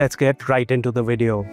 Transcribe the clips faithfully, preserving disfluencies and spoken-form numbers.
Let's get right into the video.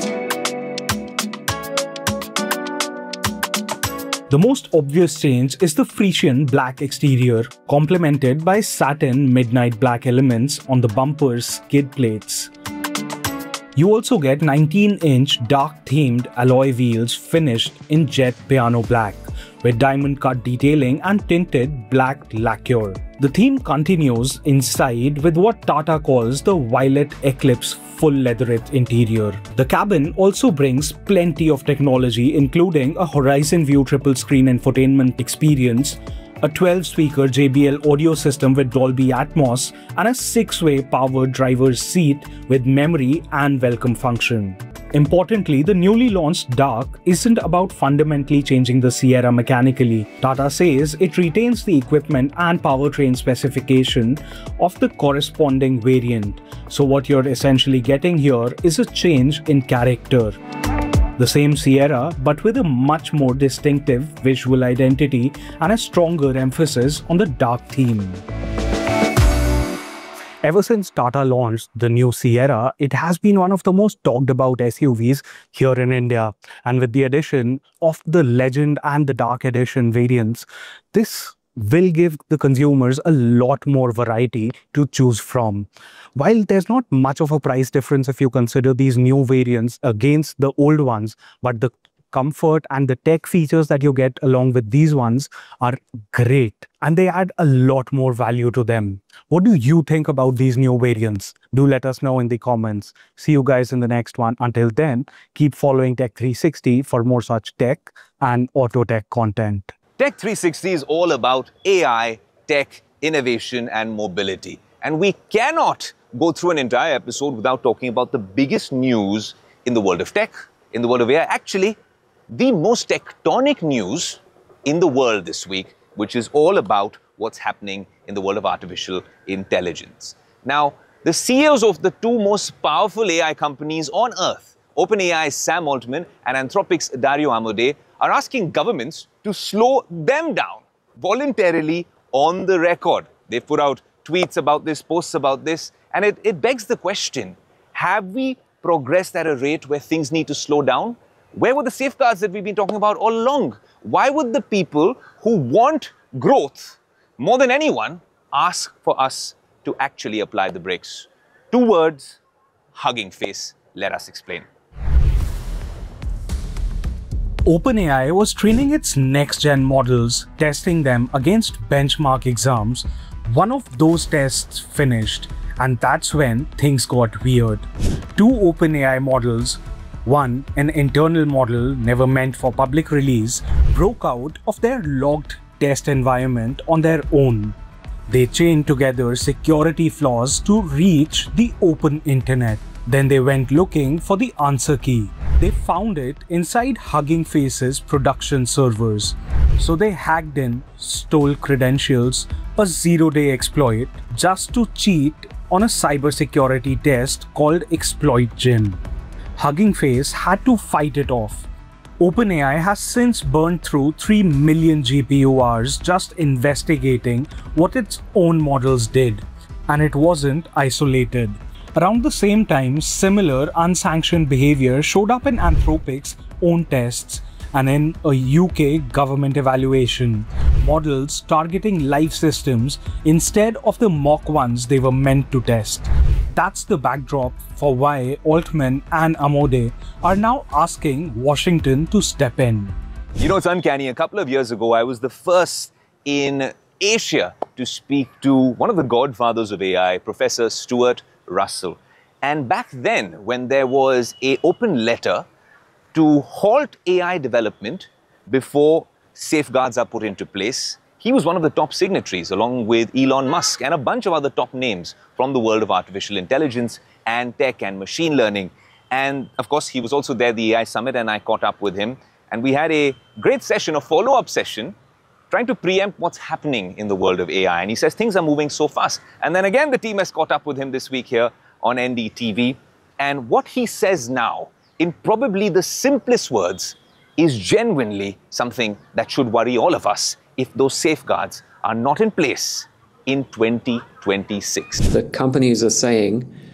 The most obvious change is the Frisian black exterior, complemented by satin midnight black elements on the bumper's skid plates. You also get nineteen inch dark-themed alloy wheels finished in jet piano black, with diamond-cut detailing and tinted black lacquer. The theme continues inside with what Tata calls the Violet Eclipse full leatherette interior. The cabin also brings plenty of technology, including a Horizon View triple screen infotainment experience, a twelve speaker J B L audio system with Dolby Atmos, and a six way powered driver's seat with memory and welcome function. Importantly, the newly launched Dark isn't about fundamentally changing the Sierra mechanically. Tata says it retains the equipment and powertrain specification of the corresponding variant. So what you're essentially getting here is a change in character. The same Sierra, but with a much more distinctive visual identity and a stronger emphasis on the dark theme. Ever since Tata launched the new Sierra, it has been one of the most talked about S U Vs here in India. And with the addition of the Legend and the Dark Edition variants, this will give the consumers a lot more variety to choose from. While there's not much of a price difference if you consider these new variants against the old ones, but the comfort and the tech features that you get along with these ones are great, and they add a lot more value to them. What do you think about these new variants? Do let us know in the comments. See you guys in the next one. Until then, keep following Tech three sixty for more such tech and auto tech content. Tech three sixty is all about A I, tech, innovation and mobility. And we cannot go through an entire episode without talking about the biggest news in the world of tech, in the world of A I. Actually, the most tectonic news in the world this week, which is all about what's happening in the world of artificial intelligence. Now, the C E Os of the two most powerful A I companies on earth, OpenAI's Sam Altman and Anthropic's Dario Amodei, are asking governments to slow them down voluntarily on the record. They've put out tweets about this, posts about this, and it, it begs the question, have we progressed at a rate where things need to slow down? Where were the safeguards that we've been talking about all along? Why would the people who want growth more than anyone ask for us to actually apply the brakes? Two words, hugging face. Let us explain. OpenAI was training its next-gen models, testing them against benchmark exams. One of those tests finished, and that's when things got weird. Two OpenAI models, one, an internal model never meant for public release, broke out of their logged test environment on their own. They chained together security flaws to reach the open internet. Then they went looking for the answer key. They found it inside Hugging Face's production servers. So they hacked in, stole credentials, a zero-day exploit, just to cheat on a cybersecurity test called Exploit Gin. Hugging Face had to fight it off. OpenAI has since burned through three million G P U hours just investigating what its own models did, and it wasn't isolated. Around the same time, similar unsanctioned behavior showed up in Anthropic's own tests and in a U K government evaluation. Models targeting live systems instead of the mock ones they were meant to test. That's the backdrop for why Altman and Amodei are now asking Washington to step in. You know, it's uncanny. A couple of years ago, I was the first in Asia to speak to one of the godfathers of A I, Professor Stuart Russell. And back then, when there was an open letter to halt A I development before safeguards are put into place, he was one of the top signatories, along with Elon Musk and a bunch of other top names from the world of artificial intelligence and tech and machine learning. And of course, he was also there at the A I Summit, and I caught up with him. And we had a great session, a follow-up session, trying to preempt what's happening in the world of A I. And he says things are moving so fast. And then again, the team has caught up with him this week here on N D T V. And what he says now, in probably the simplest words, is genuinely something that should worry all of us if those safeguards are not in place in twenty twenty-six. The companies are saying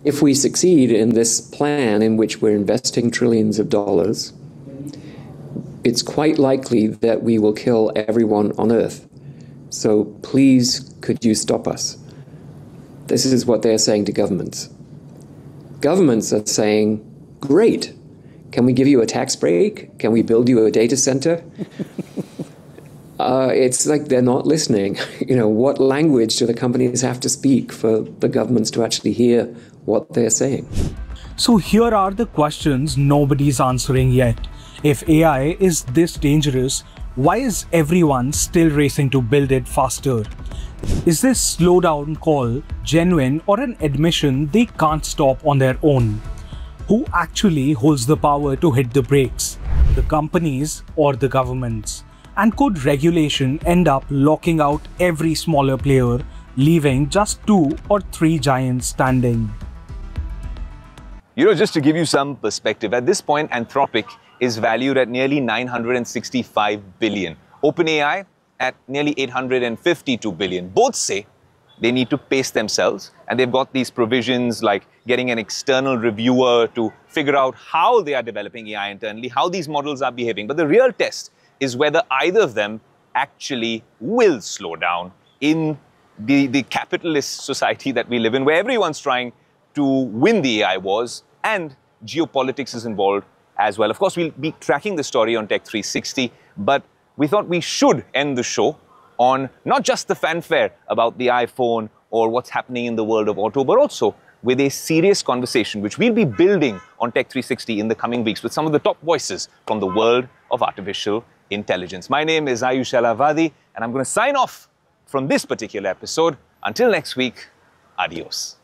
If we succeed in this plan in which we're investing trillions of dollars, it's quite likely that we will kill everyone on Earth. So please, could you stop us? This is what they're saying to governments. Governments are saying, great, can we give you a tax break? Can we build you a data center? uh, it's like they're not listening. You know, what language do the companies have to speak for the governments to actually hear what they're saying? So here are the questions nobody's answering yet. If A I is this dangerous, why is everyone still racing to build it faster? Is this slowdown call genuine or an admission they can't stop on their own? Who actually holds the power to hit the brakes? The companies or the governments? And could regulation end up locking out every smaller player, leaving just two or three giants standing? You know, just to give you some perspective, at this point, Anthropic is valued at nearly nine hundred sixty-five billion. OpenAI at nearly eight hundred fifty-two billion. Both say they need to pace themselves, and they've got these provisions like getting an external reviewer to figure out how they are developing A I internally, how these models are behaving. But the real test is whether either of them actually will slow down in the, the capitalist society that we live in, where everyone's trying to win the A I wars, and geopolitics is involved as well. Of course, we'll be tracking the story on Tech three sixty, but we thought we should end the show on not just the fanfare about the iPhone or what's happening in the world of auto, but also with a serious conversation, which we'll be building on Tech three sixty in the coming weeks with some of the top voices from the world of artificial intelligence. My name is Ayush Alavadi, and I'm going to sign off from this particular episode. Until next week, adios.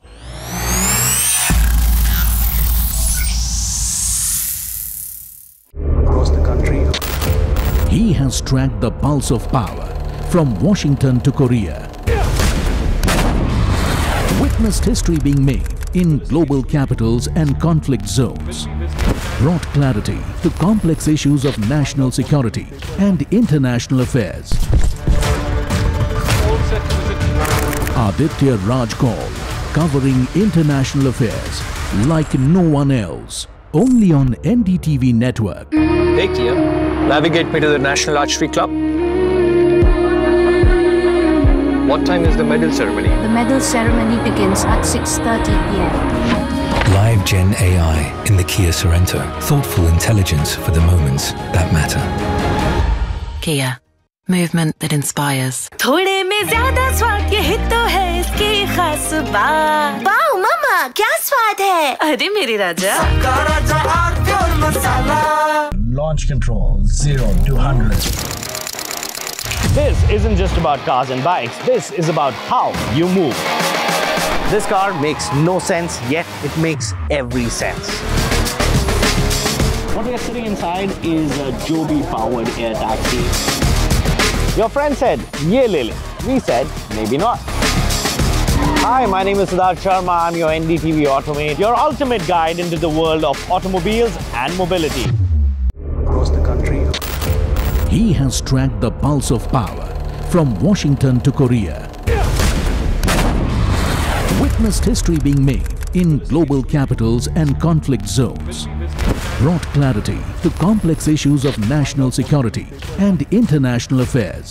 Across the country. He has tracked the pulse of power from Washington to Korea. Witnessed history being made in global capitals and conflict zones. Brought clarity to complex issues of national security and international affairs. Aditya Raj Kaul, covering international affairs like no one else. Only on N D T V network. Hey Kia, navigate me to the National Archery Club. What time is the medal ceremony? The medal ceremony begins at six thirty p m Live Gen A I in the Kia Sorento. Thoughtful intelligence for the moments that matter. Kia, movement that inspires. थोड़े में ज़्यादा स्वाद ये ही तो है इसकी खास बात। वाओ मामा, क्या स्वाद है? अरे मेरे राजा। सबका राजा और pure masala. Launch control zero to one hundred. This isn't just about cars and bikes. This is about how you move. This car makes no sense, yet it makes every sense. What we are sitting inside is a Joby-powered air taxi. Your friend said, "Ye le le." We said, maybe not. Hi, my name is Siddharth Sharma. I'm your N D T V Automate, your ultimate guide into the world of automobiles and mobility. Across the country. He has tracked the pulse of power from Washington to Korea. Witnessed history being made in global capitals and conflict zones. Brought clarity to complex issues of national security and international affairs.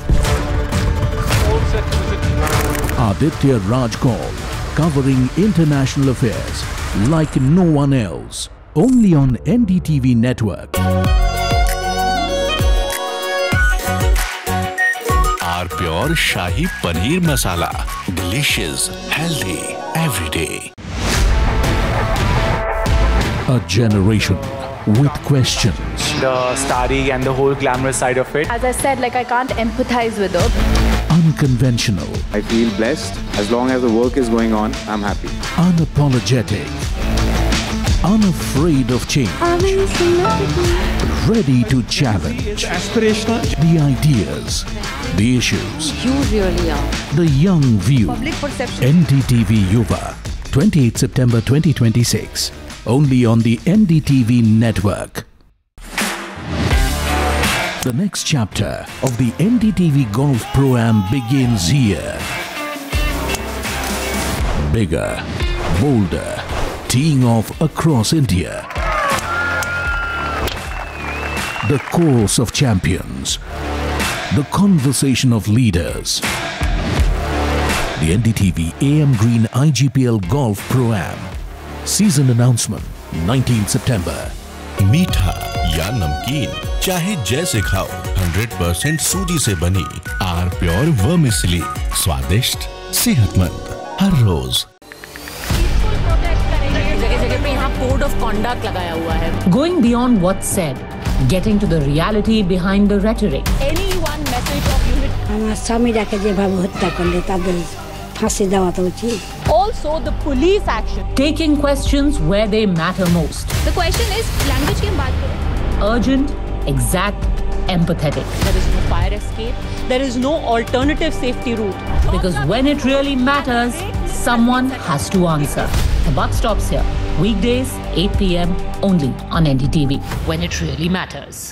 Aditya Raj Kaul, covering international affairs like no one else. Only on N D T V network. Our pure Shahi Paneer Masala. Delicious, healthy, every day. A generation with questions. The starry and the whole glamorous side of it. As I said, like I can't empathize with her. Unconventional. I feel blessed. As long as the work is going on, I'm happy. Unapologetic. Unafraid of change. Ready to challenge. It's aspirational. The ideas. The issues. You really are. The young view. Public perception. N D T V Yuva. twenty-eighth September twenty twenty-six. Only on the N D T V network. The next chapter of the N D T V Golf Pro-Am begins here. Bigger, Boulder, teeing off across India. The course of champions. The conversation of leaders. The N D T V A M Green I G P L Golf Pro-Am. Season announcement, nineteenth September. मीठा या नमकीन, चाहे जैसे खाओ, hundred percent सूजी से बनी are pure vermicelli, स्वादिष्ट, सेहतमंद, हर रोज। जगह जगह पे यहाँ कोड ऑफ कॉन्डक्ट लगाया हुआ है। Going beyond what's said, getting to the reality behind the rhetoric. Any one message of unity. আমার স্বামীটাকে যেভাবে হত্যা করলে তাদের ফাঁসি দেওয়া তো উচিত। Also, the police action. Taking questions where they matter most. The question is, language की हम बात करें. Urgent, exact, empathetic. There is no fire escape. There is no alternative safety route. Because when it really matters, someone has to answer. The buck stops here. Weekdays, eight p m only on N D T V. When it really matters.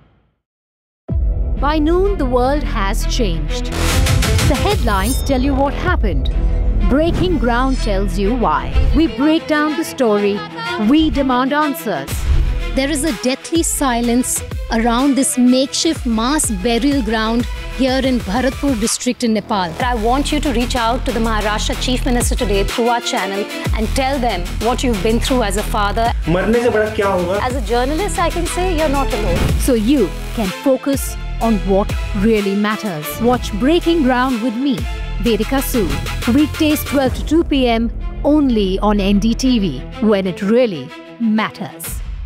By noon, the world has changed. The headlines tell you what happened. Breaking Ground tells you why. We break down the story. We demand answers. There is a deathly silence around this makeshift mass burial ground here in Bharatpur district in Nepal. I want you to reach out to the Maharashtra Chief Minister today through our channel and tell them what you've been through as a father. मरने से बड़ा क्या होगा? As a journalist, I can say you're not alone. So you can focus on what really matters. Watch Breaking Ground with me, Vedika Sood. Weekdays twelve to two p m only on N D T V, when it really matters.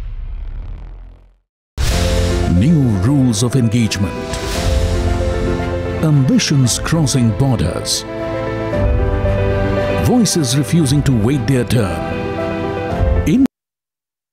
New rules of engagement. Ambitions crossing borders. Voices refusing to wait their turn.